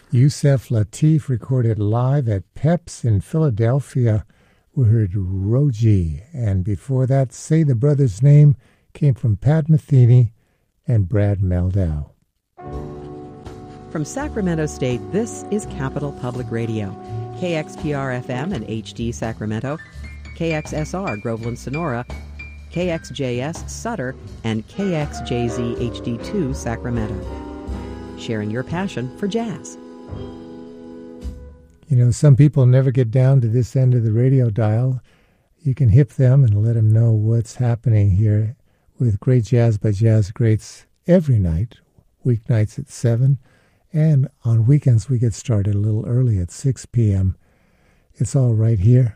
Yusef Lateef recorded live at Peps in Philadelphia. We heard Roji, and before that, Say the Brother's Name came from Pat Metheny and Brad Meldau. From Sacramento State, this is Capital Public Radio, KXPR-FM and HD Sacramento, KXSR Groveland, Sonora, KXJS Sutter, and KXJZ HD2 Sacramento. Sharing your passion for jazz. You know, some people never get down to this end of the radio dial. You can hip them and let them know what's happening here with Great Jazz by Jazz Greats every night, weeknights at 7, and on weekends we get started a little early at 6 p.m. It's all right here